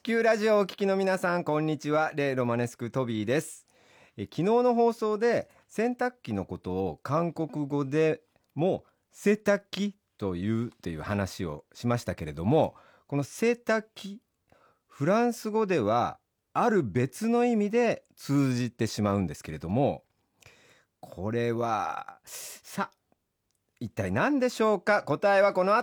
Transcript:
球ラジオをお聞きの皆さん、こんにちは。レイロマネスクトビーです。昨日の放送で洗濯機のことを韓国語でもセタキという話をしましたけれども、このセタキ、フランス語ではある別の意味で通じてしまうんですけれども、これは一体何でしょうか。答えはこの後